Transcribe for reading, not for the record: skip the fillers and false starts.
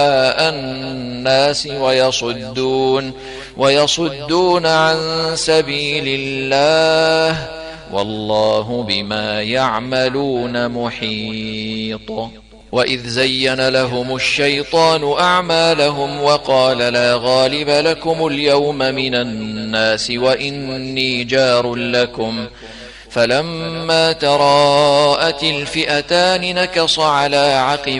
الناس ويصدون عن سبيل الله، والله بما يعملون محيط. وإذ زين لهم الشيطان أعمالهم وقال لا غالب لكم اليوم من الناس وإني جار لكم، فلما تراءت الفئتان نكص على عقبيه